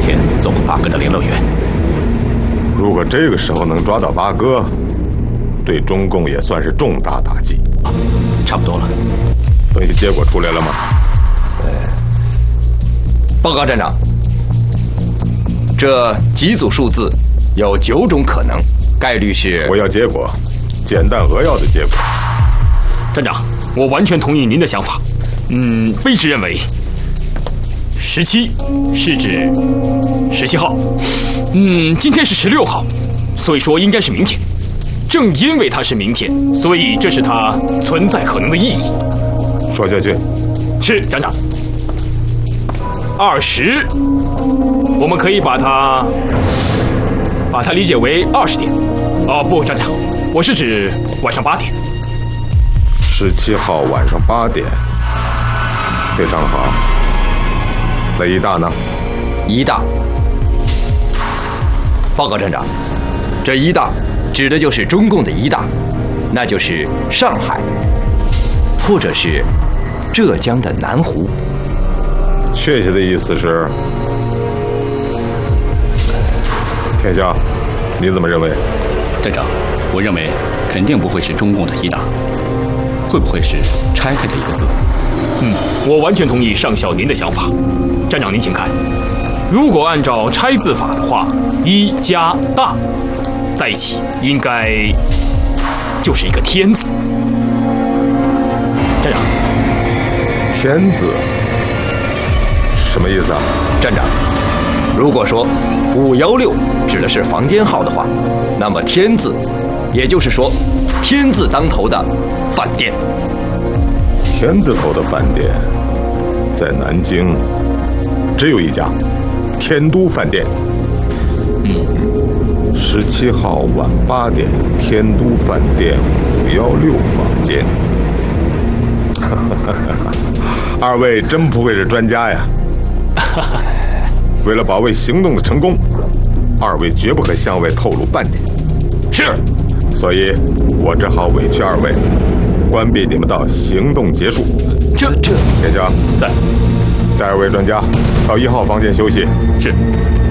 天走回八哥的联络员。 如果这个时候能抓到八哥，对中共也算是重大打击。 差不多了。 分析结果出来了吗？ 报告站长，这几组数字有9种可能，概率是…… 我要结果，简单扼要的结果。 站长，我完全同意您的想法。卑职认为，17是指17号。今天是16号，所以说应该是明天。正因为它是明天，所以这是它存在可能的意义。 说下去。 是站长。20，我们可以把它理解为20点。哦不，站长，我是指晚上8点。 17号晚上8点，非常好。那一大呢？ 一大。报告站长，这一大指的就是中共的一大，那就是上海，或者是浙江的南湖。 确切的意思是？天笑，你怎么认为？ 站长，我认为肯定不会是中共的一大，会不会是拆开的一个字？ 我完全同意上校您的想法。站长您请看，如果按照拆字法的话，一加大在一起应该就是一个天字。站长， 天字什么意思啊？ 站长，如果说516指的是房间号的话，那么天字，也就是说天字当头的饭店。 天字头的饭店在南京只有一家，天都饭店。17号晚8点，天都饭店516房间。二位真不愧是专家呀！为了保卫行动的成功，二位绝不可向外透露半点。 是。 所以我只好委屈二位，关闭你们到行动结束。 这， 天翔在， 带二位专家到1号房间休息。 是。